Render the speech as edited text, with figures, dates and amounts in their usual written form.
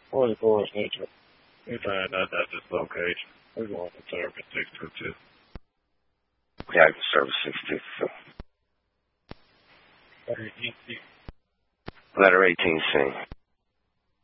44 Central. We find out at this location. We're going to service 622. Yeah, I can service 622. Letter 18C. Letter 18C.